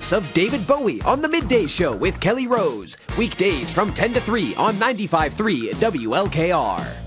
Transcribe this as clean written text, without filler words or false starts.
hosts of David Bowie on The Midday Show with Kelly Rose. Weekdays from 10 to 3 on 95.3 WLKR.